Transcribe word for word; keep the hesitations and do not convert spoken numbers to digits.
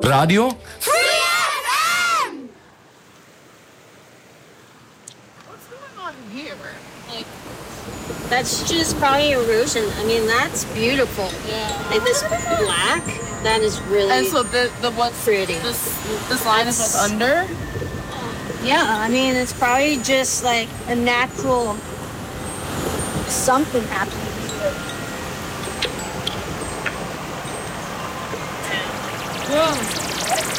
Radio? Free F M! What's going on here? Like, that's just probably erosion. I mean, that's beautiful. Yeah. Like this black, that is really and so the the what's pretty. This this line is what's under. Yeah, I mean, it's probably just like a natural something happening here. Whoa.